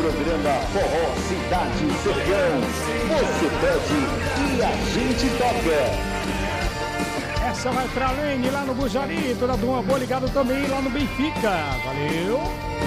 programa Forró Cidade Sertão. Você pede e a gente toca. Essa vai pra Lene lá no Bujari, toda turma boa ligada também lá no Benfica. Valeu!